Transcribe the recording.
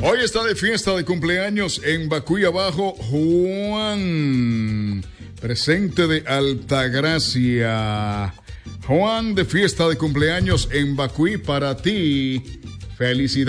Hoy está de fiesta de cumpleaños en Bacuy Abajo Juan, presente de Altagracia. Juan, de fiesta de cumpleaños en Bacuy para ti. Felicidades.